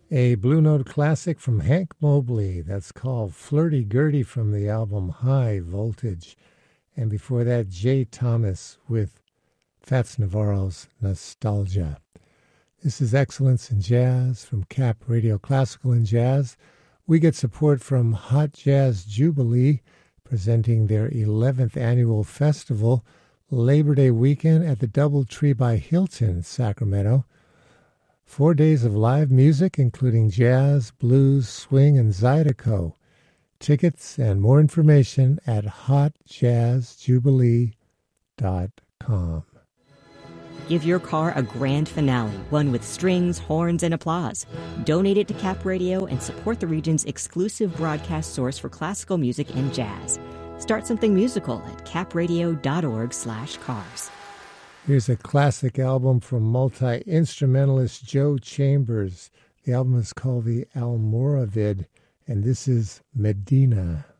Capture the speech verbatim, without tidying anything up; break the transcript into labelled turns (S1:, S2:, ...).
S1: A Blue Note classic from Hank Mobley that's called Flirty Gurdy from the album High Voltage. And before that, Jay Thomas with Fats Navarro's Nostalgia. This is Excellence in Jazz from Cap Radio Classical and Jazz. We get support from Hot Jazz Jubilee, presenting their eleventh annual festival, Labor Day weekend at the Doubletree by Hilton, Sacramento. Four days of live music, including jazz, blues, swing, and Zydeco. Tickets and more information at hot jazz jubilee dot com.
S2: Give your car a grand finale, one with strings, horns, and applause. Donate it to Cap Radio and support the region's exclusive broadcast source for classical music and jazz. Start something musical at capradio.org slash cars.
S1: Here's a classic album from multi-instrumentalist Joe Chambers. The album is called the Almoravid, and this is Medina.